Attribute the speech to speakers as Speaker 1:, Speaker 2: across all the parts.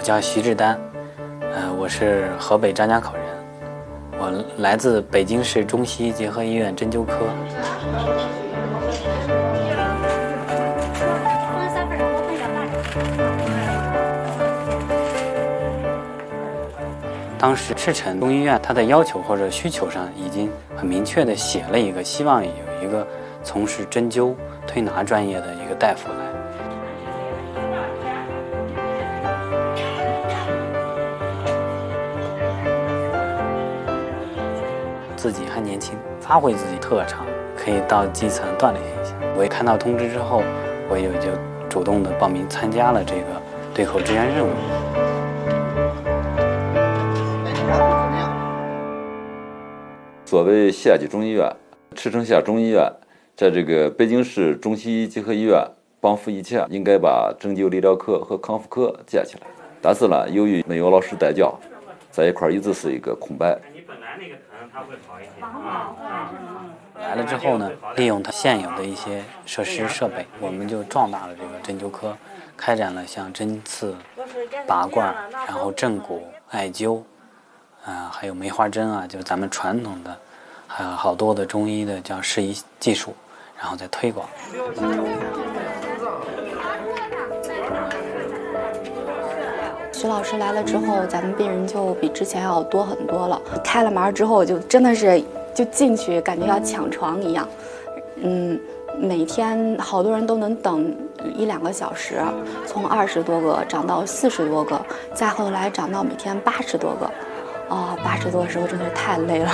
Speaker 1: 我叫徐志丹，我是河北张家口人，我来自北京市中西医结合医院针灸科。当时赤城中医院它的要求或者需求上已经很明确的写了一个，希望有一个从事针灸推拿专业的一个大夫来。自己还年轻，发挥自己特长，可以到基层锻炼一下。我也看到通知之后，我也就主动的报名参加了这个对口支援任务。
Speaker 2: 所谓县级中医院，赤城县中医院在这个北京市中西医结合医院帮扶一切，应该把针灸理疗科和康复科建起来。但是呢，由于没有老师带教，在一块一直是一个空白。
Speaker 1: 你本来那个疼它会好一点。来了之后呢，利用它现有的一些设施设备，我们就壮大了这个针灸科，开展了像针刺、拔罐，然后正骨、艾灸，还有梅花针啊，就是咱们传统的，还有好多的中医的叫适宜技术，然后再推广。
Speaker 3: 徐老师来了之后，咱们病人就比之前要多很多了。开了门之后，就真的是就进去，感觉要抢床一样。每天好多人都能等1-2个小时，从20多个涨到40多个，再后来涨到每天80多个。80多的时候真的是太累了。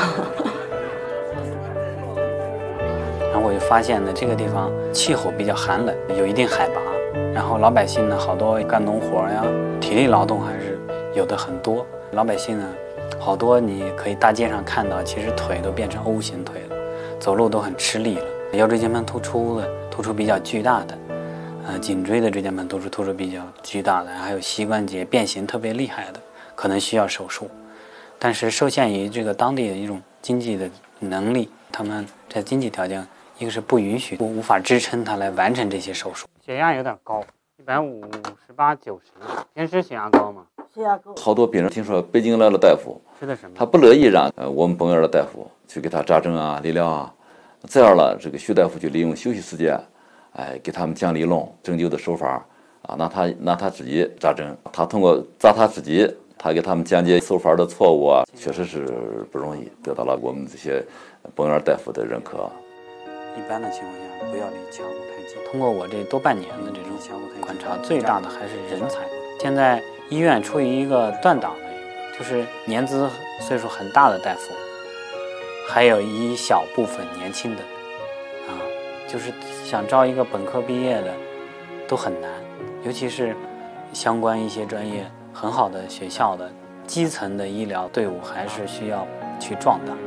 Speaker 1: 然后我就发现呢，这个地方气候比较寒冷，有一定海拔，然后老百姓呢，好多干农活呀，体力劳动还是有的很多。老百姓呢，好多你可以大街上看到，其实腿都变成 O 型腿了，走路都很吃力了。腰椎间盘突出比较巨大的，颈椎的椎间盘突出比较巨大的，还有膝关节变形特别厉害的，可能需要手术。但是受限于这个当地的一种经济的能力，他们在经济条件，一个是不允许，无法支撑他来完成这些手术。血压有点高，158、90。平时血压高吗？
Speaker 4: 血压高。
Speaker 2: 好多病人听说北京来了大夫，
Speaker 1: 吃的什么？
Speaker 2: 他不乐意让我们本院的大夫去给他扎针啊、理疗啊，这样了，这个徐大夫就利用休息时间，给他们讲理论、针灸的手法啊，让他自己扎针，他通过扎他自己。他给他们讲解手法的错误啊，确实是不容易，得到了我们这些本院大夫的认可。
Speaker 1: 一般的情况下，不要离腔骨太近。通过我这多半年的这种腔骨太观察，最大的还是人才。现在医院处于一个断档的，就是年资岁数很大的大夫，还有一小部分年轻的，就是想招一个本科毕业的都很难，尤其是相关一些专业。很好的学校的基层的医疗队伍还是需要去壮大。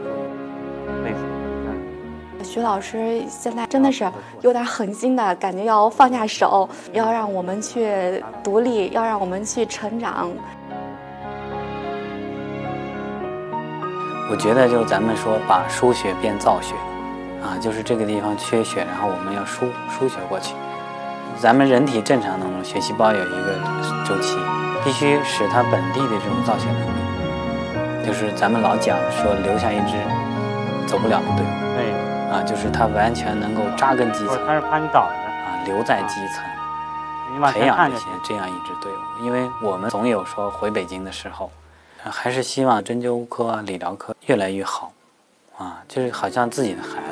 Speaker 3: 徐老师现在真的是有点狠心的感觉，要放下手，要让我们去独立，要让我们去成长。
Speaker 1: 我觉得就是咱们说把输血变造血，就是这个地方缺血，然后我们要输血过去。咱们人体正常当中血细胞有一个周期。必须使它本地的这种造血能力，就是咱们老讲说留下一支走不了的队伍，对，就是它完全能够扎根基层，
Speaker 5: 他是怕你倒的，
Speaker 1: 留在基层，培养这样一支队伍。因为我们总有说回北京的时候，还是希望针灸科、理疗科越来越好，就是好像自己的孩子。